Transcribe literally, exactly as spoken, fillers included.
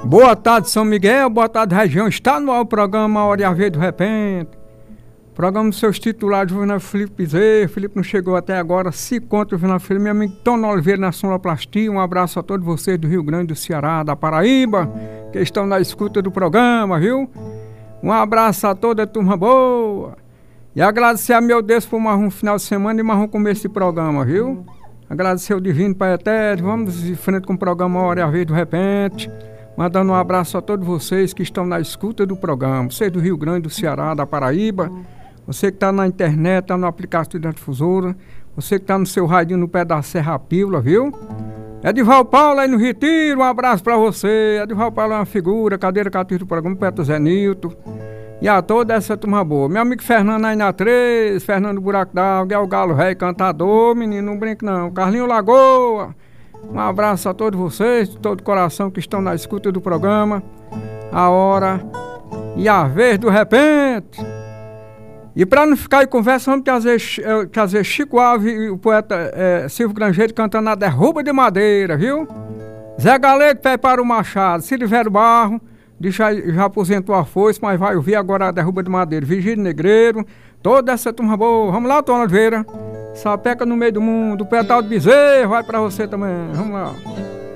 Boa tarde, São Miguel, boa tarde, região. Está no ar o programa Hora e a Vez do Repente. Programa dos seus titulares, Juvenal Felipe Bezerra. Felipe não chegou até agora. Se conta o Juvenal Felipe, meu amigo Tono Oliveira na Sonoplastia. Um abraço a todos vocês do Rio Grande, do Ceará, da Paraíba, que estão na escuta do programa, viu? Um abraço a toda a turma boa. E agradecer a meu Deus por mais um final de semana e mais um começo de programa, viu? Agradecer o Divino Pai Eterno. Vamos em frente com o programa Hora e a Vez do Repente. Mandando um abraço a todos vocês que estão na escuta do programa. Vocês do Rio Grande, do Ceará, da Paraíba. Você que está na internet, está no aplicativo da difusora. Você que está no seu radinho no pé da Serra Pílula, viu? Edival Paulo aí no Retiro, um abraço para você. Edival Paulo é uma figura, cadeira cativa do programa, perto do Zé Nilton. E a toda essa turma boa. Meu amigo Fernando aí na três, Fernando Buraco d'Água, é o Galo Rei, cantador, menino, não brinca não. Carlinho Lagoa. Um abraço a todos vocês, de todo coração que estão na escuta do programa. A hora e a vez do repente. E para não ficar em conversa, vamos trazer, trazer Chico Alves e o poeta é, Silvio Grangeiro cantando a Derruba de Madeira, viu? Zé Galego prepara o machado. Silvério Barro já, já aposentou a foice, mas vai ouvir agora a Derruba de Madeira. Vigílio Negreiro, toda essa turma boa. Vamos lá, Tono Oliveira. Sapeca no meio do mundo, o Petal de Bezerra vai pra você também. Vamos lá.